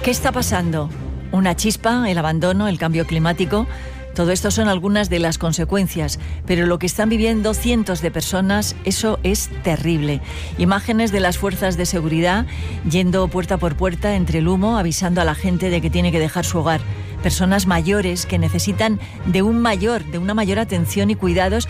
¿Qué está pasando? ¿Una chispa? ¿El abandono? ¿El cambio climático? Todo esto son algunas de las consecuencias, pero lo que están viviendo cientos de personas, eso es terrible. Imágenes de las fuerzas de seguridad yendo puerta por puerta entre el humo, avisando a la gente de que tiene que dejar su hogar. Personas mayores que necesitan de una mayor atención y cuidados